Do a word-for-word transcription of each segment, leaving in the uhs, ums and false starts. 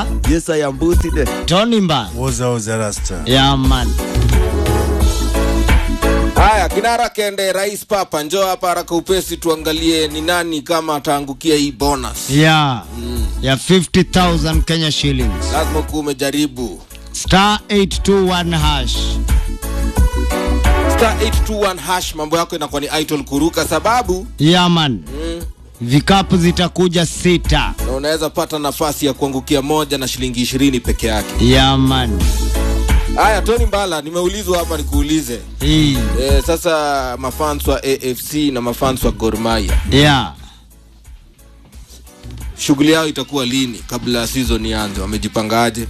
Yes, I am Booty de Tony Mba. Oza oza rasta. Yeah man. Haya, kinara kende Rais Papa, njoo hapa haraka upesi tuangalie ni nani kama ataangukia hii bonus. Yeah. Mm. Ya fifty thousand Kenya shillings. Lazima kuwa umejaribu. Star eight two one hash. Star eight two one hash, mambo yako inakuwa ni idol kuruka sababu. Yeah man. Mm. Vikapu zitakuja sita. Na unaweza pata nafasi ya kuangukia moja na shilingi ishirini peke yake. Yeah man. Haya, Tony Mbala, nimeulizwa hapa nikuulize. Hii. Eh, sasa mafans wa A F C na mafans wa Gor Mahia. Yeah. Shughuli yao itakuwa lini kabla season ianze? Wamejipangaje?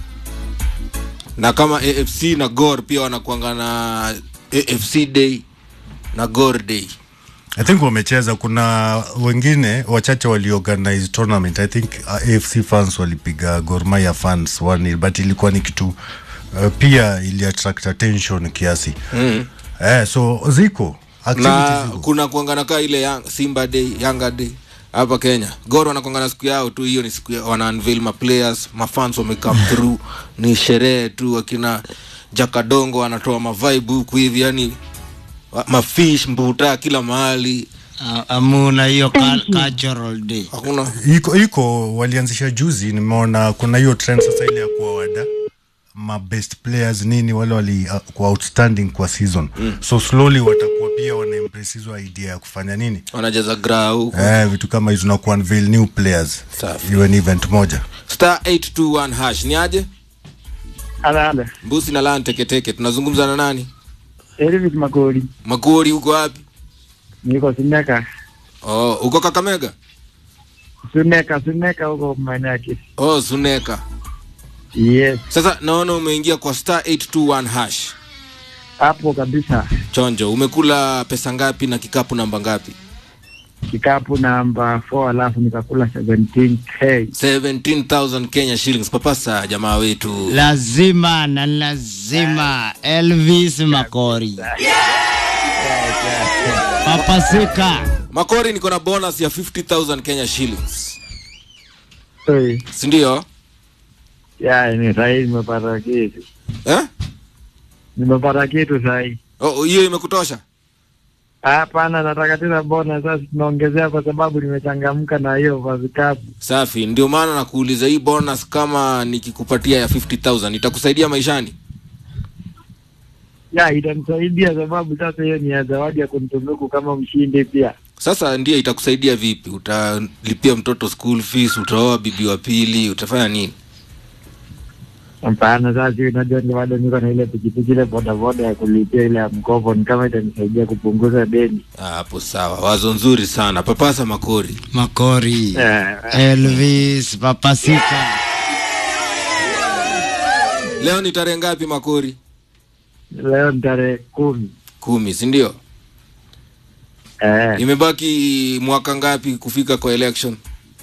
Na kama A F C na Gor pia wanakuanga na A F C Day na Gor Day. I think wamecheza, kuna wengine wachache waliorganize tournament. I think uh, A F C fans walipiga Gor Mahia fans one, but ilikuwa ni kitu uh, pia ili attract attention kiasi. Mm. Eh, so ziko activities ziko. Kuna kuangana ka ile yang, Simba Day, Yanga Day hapa Kenya. Gor wanakuangana siku yao tu, hiyo ni siku ya wana unveil ma players, ma fans wame come through, ni sherehe tu, wakina Jakadongo wanatoa ma vibe huku hivi, yani mafish mbuta kila mahali. Uh, amuna hiyo cultural day. Hakuna. Iko iko walianzisha juzi, nimeona kuna hiyo trend sasa ile ya kuawada ma best players nini wale wali uh, kwa outstanding kwa season. Mm. So slowly watakuwa pia wana embrace hizo idea ya kufanya nini? Wanajaza grau huko. Eh, vitu kama hizo na ku unveil new players. Iwe ni event moja. Star eight two one hash ni aje? Alala. Mbusi na lan teke teke. Tunazungumza na nani? Eric Magori. Magori uko wapi? Niko Suneka. Oh, uko Kakamega? Suneka, Suneka uko Manaki. Oh, Suneka. Yes. Sasa naona umeingia kwa star eight two one hash. Hapo kabisa. Chonjo, umekula pesa ngapi na kikapu namba ngapi? Kikapu namba four alafu nikakula seventeen K. seventeen thousand Kenya shillings. Papasa jamaa wetu. Lazima na lazima Elvis Makori. Yeah! Yeah, yeah, yeah. Papasika. Makori niko na bonus ya fifty thousand Kenya shillings. Hey. Sindio? Yeah, ni sahi nimepata kitu. Eh? Nimepata kitu sahi. Oh, hiyo imekutosha? Hapana, nataka tena bonus sasa tunaongezea kwa sababu nimechangamka na hiyo kwa vikapu. Safi, ndio maana nakuuliza hii bonus kama nikikupatia ya fifty thousand itakusaidia maishani? Ya, itanisaidia sababu sasa hiyo ni ya zawadi ya kunitunuku kama mshindi pia. Sasa ndio itakusaidia vipi? Utalipia mtoto school fees, utaoa bibi wa pili, utafanya nini? Mpana sasa unajua ni bado niko na ile pikipiki ile boda boda ya kulipia ile ya mkopo, ni kama itanisaidia kupunguza deni. Ah, hapo sawa. Wazo nzuri sana. Papasa Makori. Makori. Yeah. Elvis Papasika. Leo ni tarehe ngapi Makori? Leo ni tarehe kumi. Kumi, si ndio? Eh. Imebaki mwaka ngapi kufika kwa election?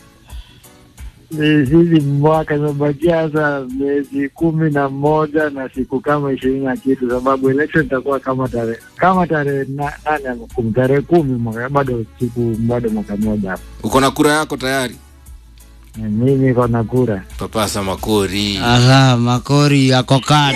Sisi mwaka imebakia sasa miezi kumi na moja na siku kama ishirini na kitu, sababu election itakuwa kama tarehe kama tarehe na, nane kumi tarehe kumi mwaka, bado siku bado mwaka mmoja hapo. Uko na kura yako tayari? Mimi niko na kura. Papasa Makori. Aha, Makori yako kadi.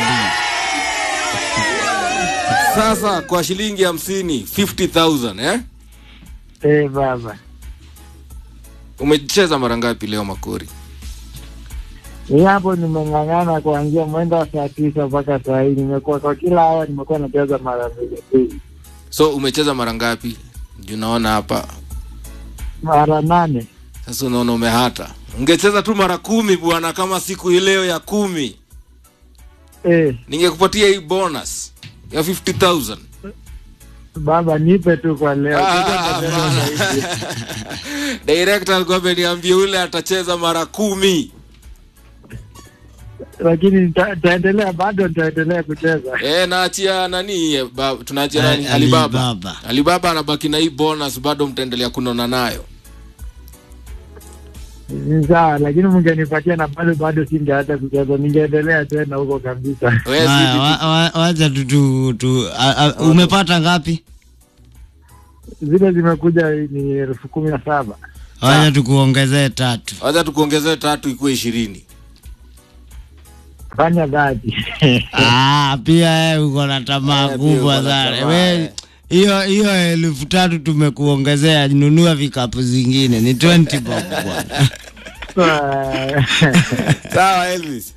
Sasa kwa shilingi hamsini, fifty thousand, eh? Eh, baba. Umecheza mara ngapi leo Makori? Ni hapo nimeng'ang'ana kuanzia mwendo saa tisa mpaka saa hii. Nimekuwa kwa kila hawa nimekuwa nacheza mara mbili. So umecheza mara ngapi? Ndio naona hapa. Mara nane. Sasa unaona umehata. Ungecheza tu mara kumi bwana, kama siku leo ya kumi. Eh. Ningekupatia hii bonus ya fifty thousand. Baba nipe tu kwa leo. Ah, Director alikuwa ameniambia ule atacheza mara kumi. Lakini nitaendelea, bado nitaendelea kucheza. Eh, naachia nani? Ba, tunaachia nani? Uh, Alibaba. Alibaba. Alibaba anabaki na hii bonus, bado mtaendelea kunona nayo. Sawa, lakini mngenipatia na bado bado singeacha kucheza, ningeendelea tena huko kabisa. Wewe wacha tu tu, tu a, a, umepata ngapi? Zile zimekuja ni elfu kumi na saba. Wacha tukuongezee tatu. Wacha tukuongezee tatu ikuwe ishirini. fanya dhati. Ah, pia eh, uko na tamaa Eh, pia kubwa uko na sana. tamaa, We eh. hiyo hiyo elfu tatu tumekuongezea, nunua vikapu zingine ni twenty bob bwana. Sawa Elvis.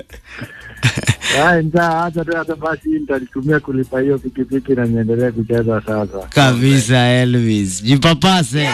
Hai nja hata tu hata basi nitalitumia kulipa hiyo pikipiki na niendelee kucheza sasa. Kabisa Elvis. Jipapase.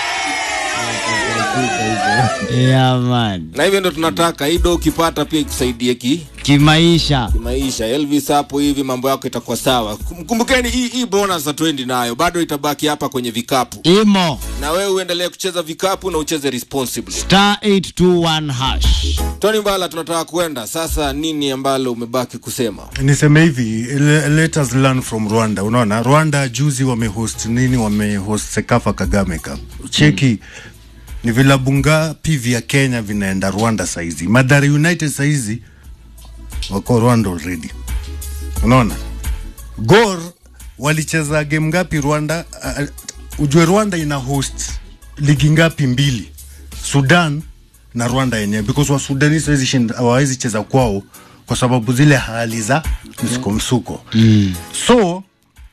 Yeah man. Na hivyo ndo tunataka hii do ukipata pia ikusaidie ki Kimaisha. maisha. Elvis hapo hivi mambo yako itakuwa sawa. Kumbukeni hii hii bonus za twenty nayo bado itabaki hapa kwenye vikapu. Imo. Na wewe uendelee kucheza vikapu na ucheze responsibly. Star eight two one hash. Tony Mbala, tunataka kwenda sasa. Nini ambalo umebaki kusema? Niseme hivi, le- let us learn from Rwanda. Unaona, Rwanda juzi wamehost nini, wamehost Sekafa Kagame Cup. Cheki mm. ni vilabu ngapi vya Kenya vinaenda Rwanda saizi. Mathare United saizi wako Rwanda already. Unaona, Gor walicheza game ngapi Rwanda? Uh, ujue Rwanda ina host ligi ngapi? Mbili, Sudan na Rwanda yenyewe, because wa Sudan hizi shinda hawawezi cheza kwao kwa sababu zile hali za msuko msuko. Mm. So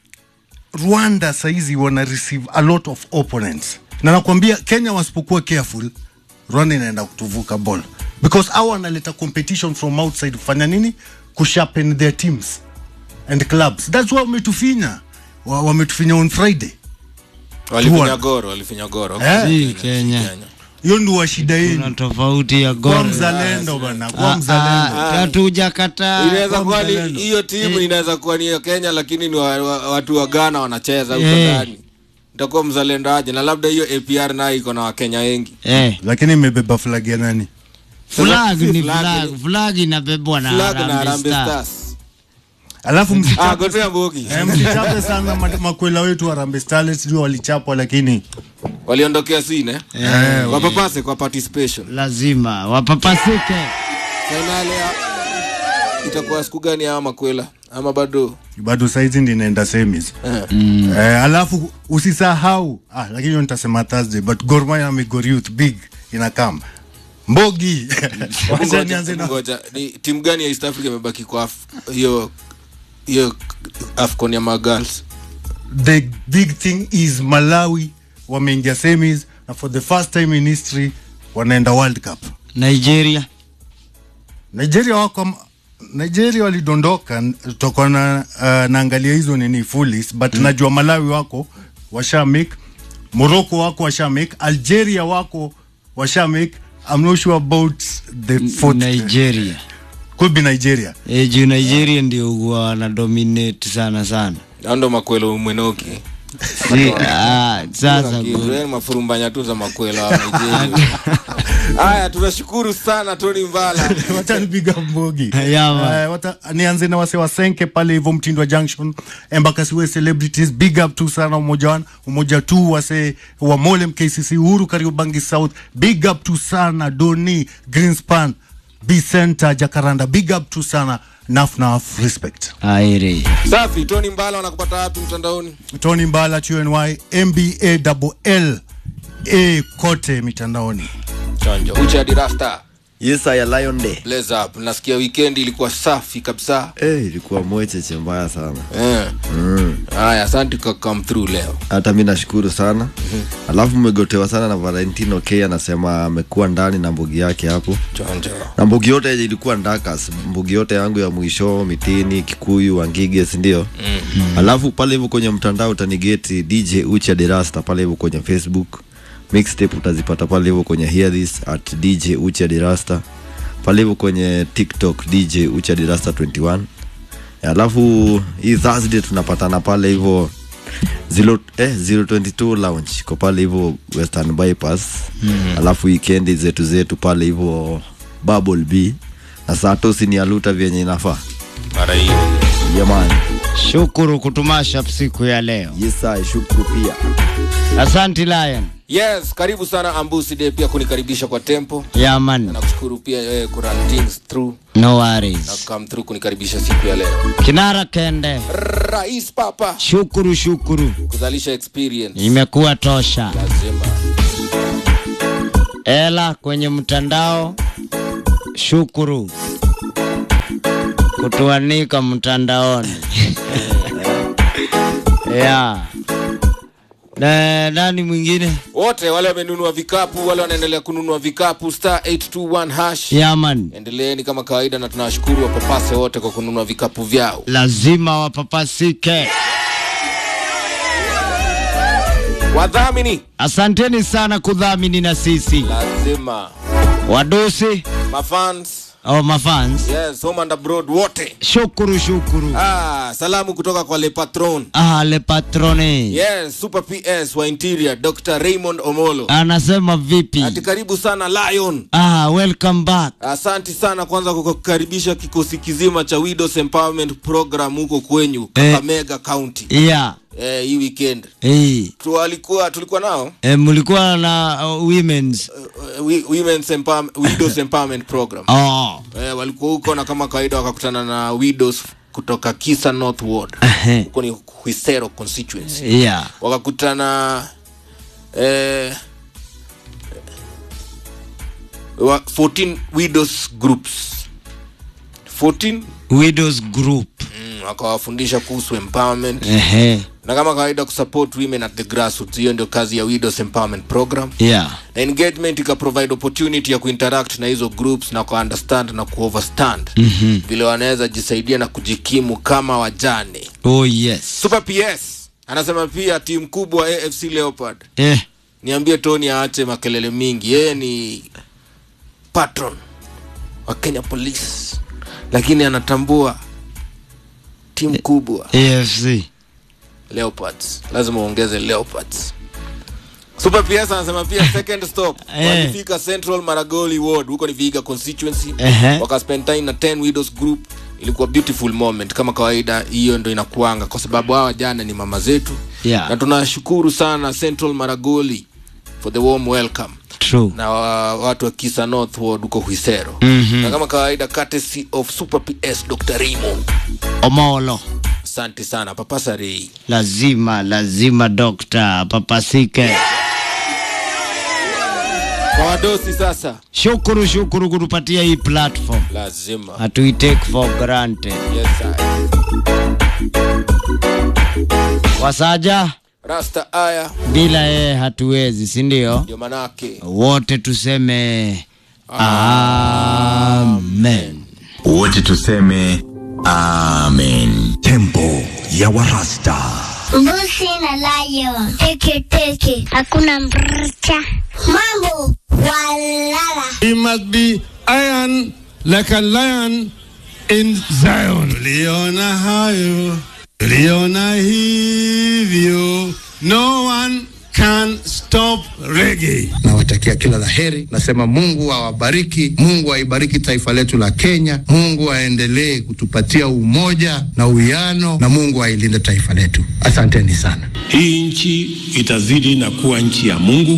Rwanda saizi wana receive a lot of opponents, na nakwambia Kenya wasipokuwa careful, Rwanda inaenda kutuvuka ball, because hao wanaleta competition from outside kufanya nini? Kusharpen their teams and clubs. That's why wametufinya wa, wametufinya on Friday. Walifinya Goro, walifinya Goro. Eh? Si Kenya. Hiyo ndio wa shida Kuna yenu. tofauti ya Kwa Gor. mzalendo bana, kwa mzalendo. Hatujakata. Inaweza kuwa ni mzalendo. hiyo timu inaweza kuwa ni ya Kenya lakini ni wa, wa, watu wa Ghana wanacheza huko Eh. ndani. Itakuwa mzalendo aje, na labda hiyo A P R nayo iko na Wakenya wengi. Eh. Lakini imebeba flag ya nani? Flag ni Flag flag. ni- Flag inabebwa na Flag na Harambee Harambee Stars. Stars. Alafu Ah, msichape, Gotea Mbogi. eh, msichape sana ma- makwela wetu wa Harambee Starlets, ndio walichapwa, lakini Waliondokea sine. eh, Wapapase kwa participation. Lazima wapapasike. Finali ya itakuwa siku gani ama makwela ama bado? bado saizi ndio inaenda semis. Eh. Eh, alafu usisahau, ah, lakini hiyo nitasema Thursday, but Gor Mahia ame Gor Youth big inakam. Mbogi. Wacha nianze na Ngoja, ni timu gani ya East Africa imebaki kwa Af- hiyo hiyo Afcon ya Magals? the big thing is Malawi wameingia semis, na for the first time in history wanaenda World Cup. Nigeria. Nigeria wako Nigeria walidondoka, tutakuwa na uh, naangalia hizo nini fullies, but mm. najua Malawi wako washa make, Morocco wako washa make, Algeria wako washa make. I'm not sure about the fourth. Nigeria. Could be Nigeria. Eh, juu Nigeria ndio huwa wana dominate sana sana. Ando makwelo mwenoki. Si, ah, sasa Ndio mafurumbanya tu za makwelo wa Nigeria. Haya, tunashukuru sana Tony Mbala. Watanipiga Mbogi. Yeah, man. Uh, wata, nianze na wase wa Senke pale hivyo Mtindwa Junction, Embakasi we celebrities, big up tu sana. Umoja one, umoja tu wase wa Molem K C C, Uhuru Kariobangi South, big up tu sana. Doni Greenspan, B Center Jacaranda, big up tu sana. Naf naf respect. Aire. Safi, Tony Mbala wanakupata wapi mtandaoni? Tony Mbala T N Y M B A double L A kote mitandaoni. Chanja. Ucha Dirasta. Yes, I Lion Day. Blaze up. Nasikia weekend ilikuwa safi kabisa. Eh, ilikuwa mwecheche mbaya sana. Eh. Mm. Haya, asante kwa come through leo. Hata mimi nashukuru sana. Mm-hmm. Alafu mmegotewa sana na Valentino K, anasema amekuwa ndani na mbugi yake hapo. Chanja. Na mbugi yote ilikuwa ndakas. Mbugi yote yangu ya mwisho, Mitini, Kikuyu, Wangige, si ndio? Mm-hmm. Alafu pale hivyo kwenye mtandao utanigeti D J Ucha Dirasta pale hivyo kwenye Facebook. Mixtape utazipata pale hivyo kwenye Hear This at D J Ucha Dirasta. Pale hivyo kwenye TikTok D J Ucha Dirasta twenty one. Alafu hii Thursday tunapatana pale hivyo zero eh zero twenty two lounge kwa pale hivyo Western Bypass. Mm-hmm. Alafu weekend zetu zetu pale hivyo Bubble B na Satosi ni aluta vyenye inafaa. Mara hiyo. Jamani. Shukuru kutumasha siku ya leo. Yes, I shukuru pia. Asante Lion. Yes, karibu sana Ambusi Day pia kunikaribisha kwa Tempo. Yeah man. Na kushukuru pia eh, ku run things through. No Na worries. come through kunikaribisha siku ya leo. Kinara Kende. Rais Papa. Shukuru shukuru. Kuzalisha experience. Imekuwa tosha. Lazima. Ela kwenye mtandao. Shukuru. kutuanika mtandaoni. Yeah. Na nani mwingine? Wote wale wamenunua vikapu, wale wanaendelea kununua vikapu star eight two one hash. Yeah man. Endeleeni kama kawaida na tunawashukuru wapapase wote kwa kununua vikapu vyao. Lazima wapapasike. Wadhamini, asanteni sana kudhamini na sisi. Lazima. Wadosi, mafans, oh mafans. Yes, home and abroad wote. Shukuru shukuru. Ah, salamu kutoka kwa Le Patron. Ah, Le Patrone. Yes, Super P S wa Interior, Doctor Raymond Omolo. Anasema vipi? Ati karibu sana Lion. Ah, welcome back. Asante sana kwanza kwa kukaribisha kikosi kizima cha Widows Empowerment Program huko kwenyu, Kakamega eh, County. Yeah. Eh, hii weekend. Eh. Tulikuwa tulikuwa nao. Eh, mlikuwa na uh, women's uh, uh, women's empowerment Widows Empowerment Program. Oh. Eh, walikuwa huko na kama kawaida wakakutana na widows kutoka Kisa North Ward. Huko ni Huisero constituency. Yeah. Wakakutana eh fourteen widows groups. fourteen widows group. Mm, wakawafundisha kuhusu empowerment. Ehe. Na kama kawaida kusupport women at the grassroots. Hiyo ndio kazi ya Widows Empowerment Program. Yeah. Na engagement ika provide opportunity ya kuinteract na hizo groups na ku understand na ku overstand. Mhm. Vile wanaweza jisaidia na kujikimu kama wajane. Oh yes. Super P S anasema pia timu kubwa A F C Leopard. Eh. Niambie Tony aache makelele mingi. Yeye ni patron wa Kenya Police. Lakini anatambua timu kubwa A F C Leopards. Lazima uongeze Leopards. Super P S anasema pia second stop walifika Central Maragoli Ward, huko ni Vihiga constituency. Waka spend time na ten widows group. Ilikuwa beautiful moment kama kawaida. Hiyo ndio inakuanga kwa sababu hawa jana ni mama zetu. Yeah. Na tunashukuru sana Central Maragoli for the warm welcome. True. Na uh, watu wa Kisa North Ward huko Huisero. Mm-hmm. Na kama kawaida courtesy of Super P S Doctor Raymond Omolo. Asante sana papasa rei. Lazima lazima dokta papasike. Kwa wadosi sasa. Shukuru shukuru kutupatia hii platform. Lazima. Hatu we take for granted. Yes sir. Wasaja Rasta aya. bila yeye hatuwezi, si ndio? Ndio manake. Wote tuseme amen. Wote tuseme amen. Tempo ya Warasta. Mbuzi na lion. Teke teke. Hakuna mrcha. Mambo walala. He must be iron like a lion in Zion. Liona hayo. Liona hivyo. No one can stop reggae. Nawatakia kila laheri. Nasema Mungu awabariki, Mungu aibariki taifa letu la Kenya, Mungu aendelee kutupatia umoja na uwiano, na Mungu ailinde taifa letu. Asanteni sana. Hii nchi itazidi na kuwa nchi ya Mungu.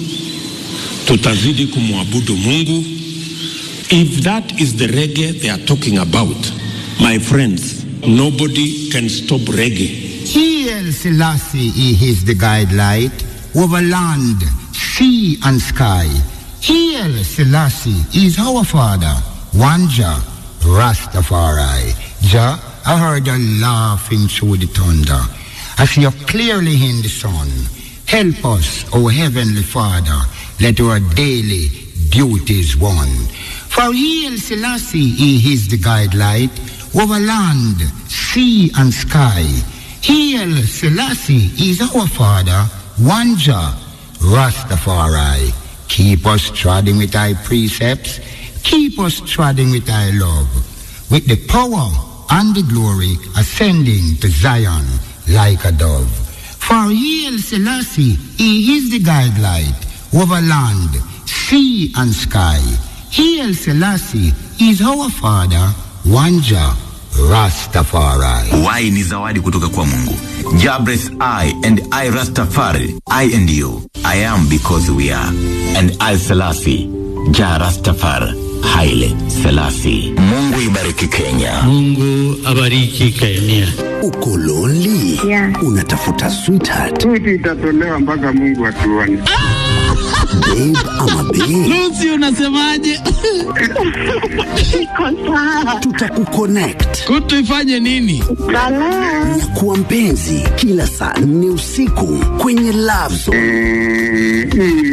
Tutazidi kumwabudu Mungu. If that is the reggae they are talking about, my friends, nobody can stop reggae. He El Selassie is the guidelight over land, sea and sky. He El Selassie is our father, one Jah, Rastafari. Jah, I heard you laughing through the thunder. I see you clearly in the sun. Help us, O Heavenly Father, let our daily duties won. For He El Selassie he is the guidelight over land, sea and sky. He El Selassie is our father, one Jah, Rastafari. Keep us treading with thy precepts, keep us treading with thy love, with the power and the glory ascending to Zion like a dove. For He El Selassie, he is the guidelight over land, sea and sky. He El Selassie is our father, one Jah, Rastafari. Why ni zawadi kutoka kwa Mungu. Jabres I and I Rastafari, I and you. I am because we are. And I Selassie, Jah Rastafari, Haile Selassie. Mungu ibariki Kenya. Mungu abariki Kenya. Uko lonely? Yeah. Unatafuta sweetheart? Sweetie itatolewa mpaka Mungu atuone. Babe ama babe. Lucy unasemaje? Iko sawa. Tutakuconnect. Kutu ifanye nini? Balaa. Nyakuwa mpenzi kila saa nne usiku kwenye Love Zone.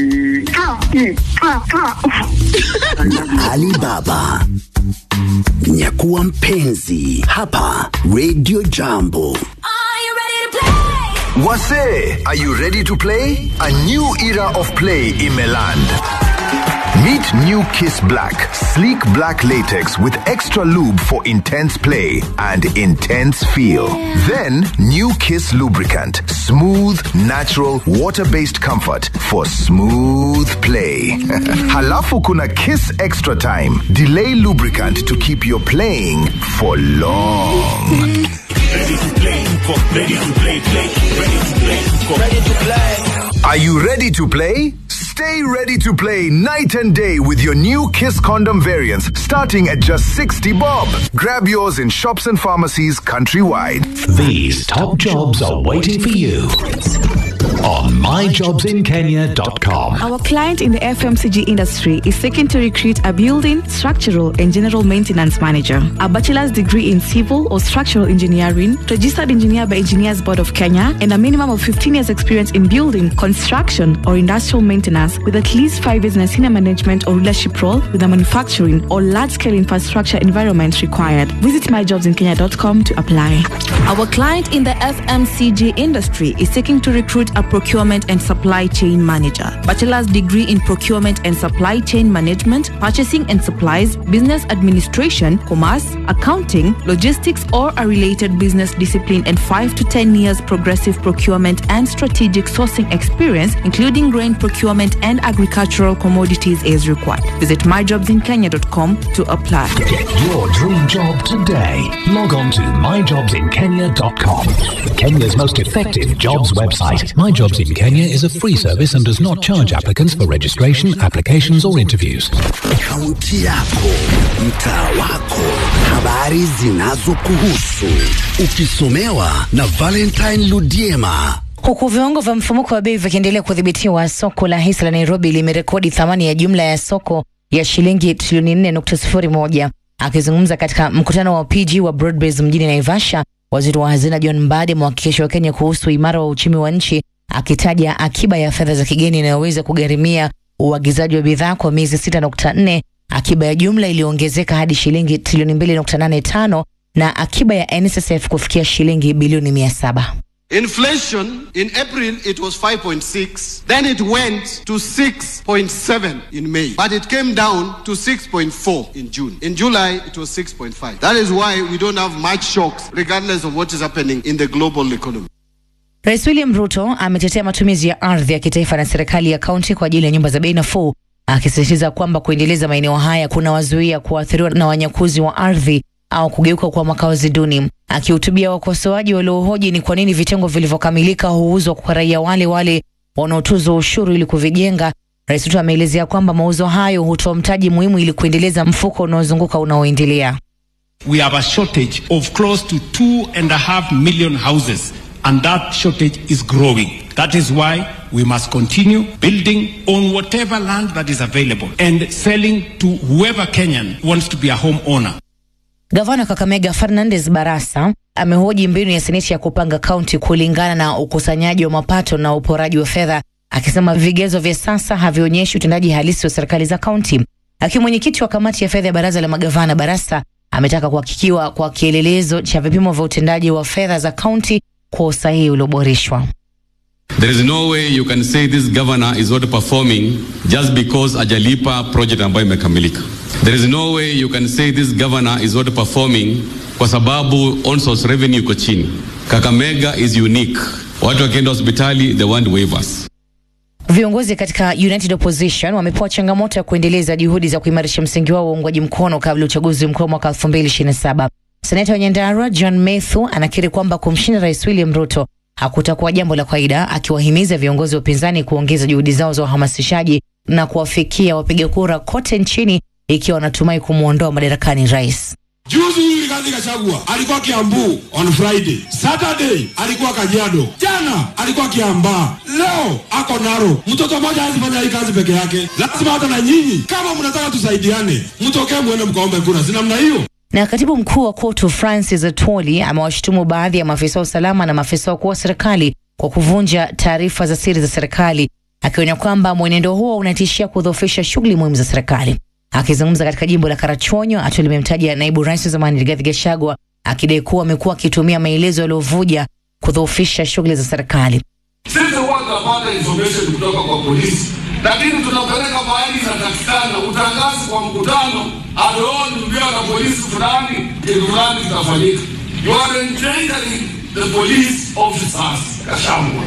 Alibaba. Nyakuwa mpenzi hapa Radio Jambo. Wase, are you ready to play? A new era of play in Meland. Meet New Kiss Black, sleek black latex with extra lube for intense play and intense feel. Then, New Kiss lubricant, smooth, natural, water-based comfort for smooth play. Halafu kuna Kiss Extra Time, delay lubricant to keep your playing for long. Ready to play, ready to play, play, ready to play, ready to play. Are you ready to play? Stay ready to play night and day with your new Kiss condom variants starting at just sixty bob. Grab yours in shops and pharmacies countrywide. These top jobs are waiting for you on my jobs in kenya dot com. Our client in the F M C G industry is seeking to recruit a building, structural and general maintenance manager, a bachelor's degree in civil or structural engineering, registered engineer by Engineers Board of Kenya, and a minimum of fifteen years experience in building, construction or industrial maintenance with at least five years in a senior management or leadership role with a manufacturing or large-scale infrastructure environment required. Visit my jobs in kenya dot com to apply. Our client in the F M C G industry is seeking to recruit a procurement and supply chain manager, bachelor's degree in procurement and supply chain management, purchasing and supplies, business administration, commerce, accounting, logistics or a related business discipline, and five to ten years progressive procurement and strategic sourcing experience, including grain procurement and agricultural commodities is required. Visit my jobs in kenya dot com to apply. Get your dream job today. Log on to my jobs in kenya dot com. Kenya's most effective jobs website. My Jobs in Kenya is a free service and does not charge applicants for registration, applications or interviews. Kaunti yako, mtaa wako, habari zinazokuhusu, ukisomewa na Valentine Ludiema. Huku viwango vya mfumuko wa bei vikiendelea kudhibitiwa, soko la hisa la Nairobi limerekodi thamani ya jumla ya soko ya shilingi trilioni nne nukta sifuri moja. Akizungumza katika mkutano wa P G wa Broadbase mjini Naivasha, waziri wa hazina John Mbadi amehakikishia Kenya kuhusu imara wa uchumi wa nchi, akitaja akiba ya fedha za kigeni inayoweza kugharimia uagizaji wa bidhaa kwa miezi sita nukta nne, akiba ya jumla iliongezeka hadi shilingi trilioni mbili nukta nane tano na akiba ya N S S F kufikia shilingi bilioni mia saba. Inflation in April it was five point six, then it went to six point seven in May, but it came down to six point four in June. In July it was six point five. That is why we don't have much shocks regardless of what is happening in the global economy. Rais William Ruto ametetea matumizi ya ardhi ya kitaifa na serikali ya kaunti kwa ajili ya nyumba za bei nafuu, akisisitiza kwamba kuendeleza maeneo haya kuna wazuia kuathiriwa na wanyakuzi wa ardhi au kugeuka kwa makazi duni. Akihutubia wakosoaji waliohoji ni kwa nini vitengo vilivyokamilika huuzwa kwa raia wale wale wanaotozwa ushuru ili kuvijenga, Rais Ruto ameelezea kwamba mauzo hayo hutoa mtaji muhimu ili kuendeleza mfuko unaozunguka unaoendelea. We have a shortage of close to two and a half million houses, and that shortage is growing. That is why we must continue building on whatever land that is available and selling to whoever Kenyan wants to be a homeowner. Gavana Kakamega Fernandez Barasa amehoji mbinu ya seneti ya kupanga kaunti kulingana na ukusanyaji wa mapato na uporaji wa fedha, akisema vigezo vya sasa havionyeshi utendaji halisi wa serikali za kaunti. Akiwa mwenyekiti wa kamati ya fedha ya baraza la magavana, Barasa ametaka kuhakikiwa kwa kielelezo cha vipimo vya utendaji wa fedha za kaunti kwa usahihi ulioboreshwa. There is no way you can say this governor is not performing just because ajalipa project ambayo imekamilika. There is no way you can say this governor is not performing kwa sababu on source revenue iko chini. Kakamega is unique. Watu wakienda hospitali they want waivers. Viongozi katika United Opposition wamepewa changamoto ya kuendeleza juhudi za kuimarisha msingi wao wa uungwaji mkono kabla uchaguzi mkuu mwaka elfu mbili ishirini na saba. Seneta wa Nyandarua John Methu anakiri kwamba kumshinda Rais William Ruto hakutakuwa jambo la kawaida, akiwahimiza viongozi wa upinzani kuongeza juhudi zao za uhamasishaji na kuwafikia wapiga kura kote nchini ikiwa wanatumai kumuondoa madarakani rais. Juzi huyu Rigathi Gachagua alikuwa Kiambu on Friday. Saturday alikuwa Kajiado. Jana alikuwa Kiambaa. Leo ako Narok. Mtoto mmoja hazifanya hii kazi peke yake. Lazima hata na nyinyi kama mnataka tusaidiane, mtokee muende mkaombe kura. Si namna hiyo. Na katibu mkuu wa Kotu Francis Atwoli amewashutumu baadhi ya maafisa wa usalama na maafisa wakuu wa serikali kwa kuvunja taarifa za siri za serikali, akionya kwamba mwenendo huo unatishia kudhoofisha shughuli muhimu za serikali. Akizungumza katika jimbo la Karachuonyo, Atwoli amemtaja naibu rais wa zamani Rigathi Gachagua akidai kuwa amekuwa akitumia maelezo yaliyovuja kudhoofisha shughuli za serikali. Sisi huwa tunapata information kutoka kwa polisi, lakini tunapeleka mahali zinatakikana, utangazi kwa mkutano, adooni mbio na polisi fulani, kitu fulani kitafanyika. You are endangering the police officers. Gachagua.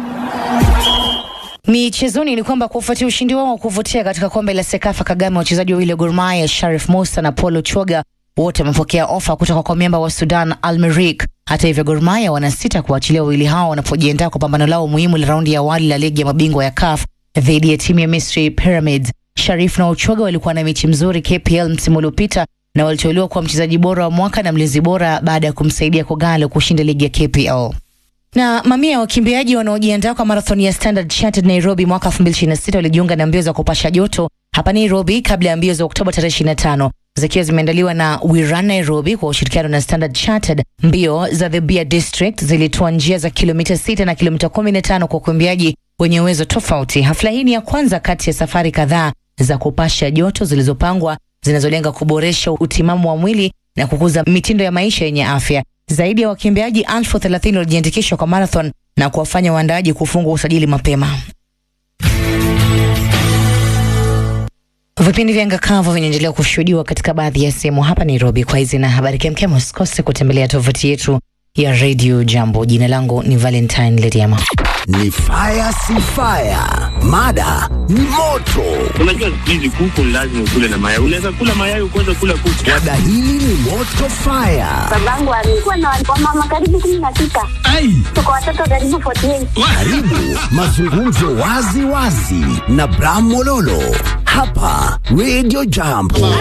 Michezoni ni kwamba kufuatia ushindi wao wa kuvutia katika kombe la Sekafa Kagame, wachezaji wawili wa Gor Mahia, Sharif Musa na Paulo Choga, wote wamepokea ofa kutoka kwa miamba wa Sudan Al Merrikh. Hata hivyo, Gor Mahia wanasita kuachilia wawili hao wanapojiandaa kwa pambano lao muhimu la raundi ya awali la ligi ya mabingwa ya C A F dhidi ya timu ya Misri Pyramids. Sharif na Uchoga walikuwa na mechi mzuri K P L msimu uliopita na waliteuliwa kwa mchezaji bora wa mwaka na mlinzi bora baada ya kumsaidia Kogalo kushinda ligi ya K P L. Na mamia ya wakimbiaji wanaojiandaa kwa marathon ya Standard Chartered Nairobi mwaka elfu mbili ishirini na sita walijiunga na mbio za kupasha joto hapa Nairobi kabla ya mbio za Oktoba tarehe ishirini na tano. Zikiwa zimeandaliwa na We Run Nairobi kwa ushirikiano na Standard Chartered. Mbio za The Beer District zilitoa njia za kilomita sita na kilomita kumi na tano kwa wakimbiaji wenye uwezo tofauti. Hafla hii ni ya kwanza kati ya safari kadhaa za kupasha joto zilizopangwa zinazolenga kuboresha utimamu wa mwili na kukuza mitindo ya maisha yenye afya. Zaidi ya wakimbiaji elfu thelathini walijiandikishwa kwa marathon na kuwafanya waandaaji kufungua usajili mapema. Vipindi vya ngakavu vinaendelea kushuhudiwa katika baadhi ya sehemu hapa Nairobi. Kwa hizi na habari kemkem, usikose kutembelea tovuti yetu ya Radio Jambo. Jina langu ni Valentine Lediama. Ni fire si fire. Mada ni moto. Unajua hizi kuku lazima ukule na mayai. Unaweza kula mayai ukaweza kula kuku. Mada hili ni moto fire. Babangu alikuwa na mama karibu kumi na sita. Ai. Tuko watoto karibu arobaini. Karibu mazungumzo wazi wazi na Bram Mololo hapa Radio Jambo.